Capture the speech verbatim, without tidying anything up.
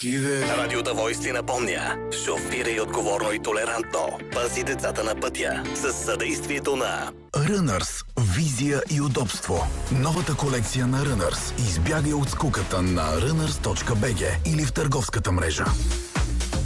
Радио Да Войс ти напомня: шофирай отговорно и толерантно. Пази децата на пътя с съдействието на Runners. Визия и удобство. Новата колекция на Runners. Избягай от скуката на runners точка би джи или в търговската мрежа.